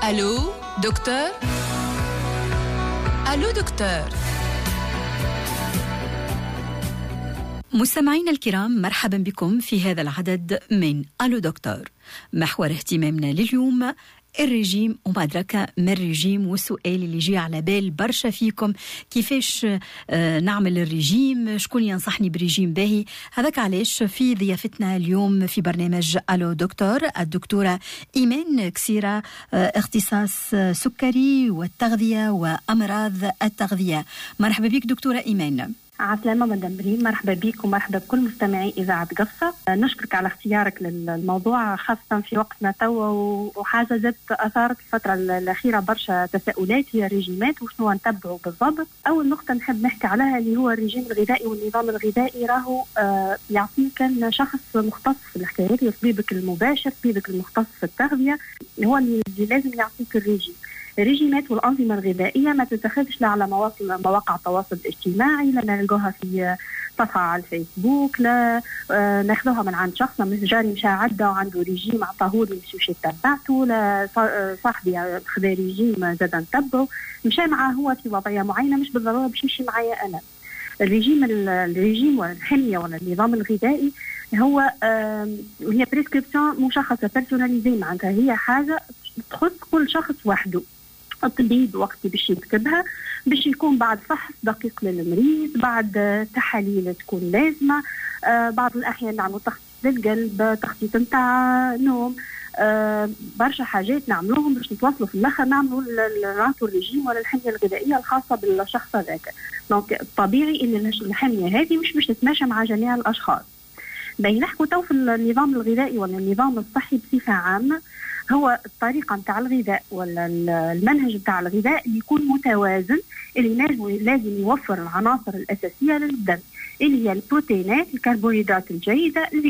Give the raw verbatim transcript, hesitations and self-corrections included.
ألو دكتور؟ ألو دكتور؟ مستمعينا الكرام، مرحبا بكم في هذا العدد من ألو دكتور. محور اهتمامنا لليوم الرجيم وما أدراك ما الرجيم، والسؤال اللي جي على بال برشا فيكم كيفاش آه نعمل الرجيم، شكون ينصحني برجيم باهي. هذاك علاش في ضيافتنا اليوم في برنامج ألو دكتور الدكتورة إيمان كسيرة، آه اختصاص سكري والتغذية وأمراض التغذية. مرحبا بك دكتورة إيمان. عسلامة مدام بريم، مرحبا بك ومرحبا بكل مستمعي إذاعة قصة. نشكرك على اختيارك للموضوع خاصة في وقتنا توا، وحاجة جت أثارت الفترة الأخيرة برشا تساؤلات هي الرجيمات وشنو نتبعه بالضبط. أول نقطة نحب نحكي عليها اللي هو الرجيم الغذائي والنظام الغذائي، راهو آه يعطيك كان شخص مختص في الحكاية هذه، طبيبك المباشر، طبيبك المختص في التغذية هو اللي لازم يعطيك الرجيم. الرجيمات والأنظمة الغذائية ما تتخذش لا على مواقع مواقع التواصل الاجتماعي، لا نلقوها في صفحة على الفيسبوك، لا آه ناخذوها من عند شخص مش جاري مشى عدة وعنده رجيم عطاهولي مش تبعته، لا صاحبي خذ رجيم زاد نتبعه، مشى معاه هو في وضعية معينة مش بالضرورة باش يمشي معايا أنا. الرجيم الرجيم والحمية ولا النظام الغذائي هو آه هي بريسكريبشن مشخصة بيرسوناليزي، معناتها هي حاجة تخص كل شخص وحده. الطبيب وقت باش يكتبها باش يكون بعد فحص دقيق للمريض، بعد تحاليل تكون لازمة، آه بعض الأحيان نعمل تخطيط للقلب، تخطيط نتاع نوم، آه برشا حاجات نعملوهم باش نتواصلوا في الآخر نعملوا نعطوا الرجيم ولا الحمية الغذائية الخاصة بالشخص هذاك. دونك الطبيعي إن الحمية هذه مش باش تتماشى مع جميع الأشخاص. بين نحكوا تو في النظام الغذائي ولا النظام الصحي بصفة عامة، هو الطريقة متاع الغذاء ولا المنهج متاع الغذاء اللي يكون متوازن، اللي لازم يوفر العناصر الأساسية للدم اللي هي البروتينات، الكربوهيدرات الجيدة،